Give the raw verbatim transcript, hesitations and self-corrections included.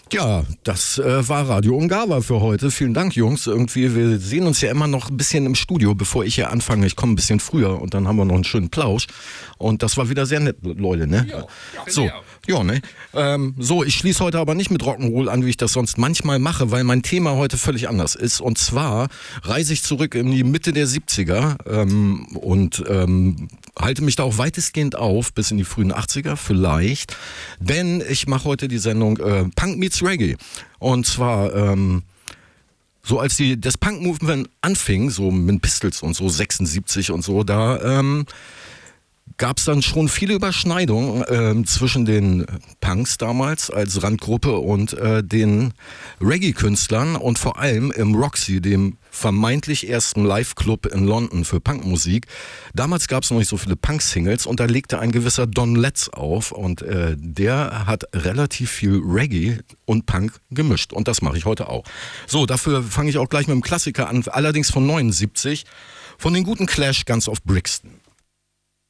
Ja, das äh, war Radio Ungava für heute. Vielen Dank, Jungs. Irgendwie, wir sehen uns ja immer noch ein bisschen im Studio, bevor ich hier anfange. Ich komme ein bisschen früher und dann haben wir noch einen schönen Plausch. Und das war wieder sehr nett, Leute, ne? Ja, so, ja, ne? Ähm, so, ich schließe heute aber nicht mit Rock'n'Roll an, wie ich das sonst manchmal mache, weil mein Thema heute völlig anders ist. Und zwar reise ich zurück in die Mitte der siebziger ähm, und ähm, halte mich da auch weitestgehend auf, bis in die frühen achtziger vielleicht. Denn ich mache heute die Sendung äh, Punk Meets Reggae. Und zwar, ähm, so als die, das Punk-Movement anfing, so mit Pistols und so, sechsundsiebzig und so, da ähm, gab es dann schon viele Überschneidungen äh, zwischen den Punks damals als Randgruppe und äh, den Reggae-Künstlern und vor allem im Roxy, dem vermeintlich ersten Live-Club in London für Punkmusik. Damals gab es noch nicht so viele Punk-Singles und da legte ein gewisser Don Letts auf und äh, der hat relativ viel Reggae und Punk gemischt und das mache ich heute auch. So, dafür fange ich auch gleich mit dem Klassiker an, allerdings von neunundsiebzig, von den guten Clash, Guns of Brixton.